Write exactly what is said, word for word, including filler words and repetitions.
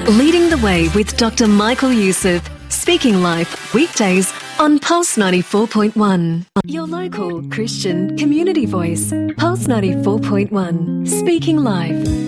Leading the Way with Doctor Michael Youssef. Speaking Life, weekdays on Pulse ninety-four point one. Your local Christian community voice. Pulse ninety-four point one. Speaking Life.